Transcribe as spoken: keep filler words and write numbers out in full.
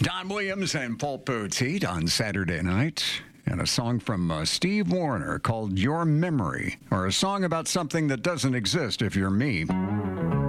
Don Williams and Paul Poteet on Saturday night. And a song from uh, Steve Wariner called Your Memory, or a song about something that doesn't exist if you're me.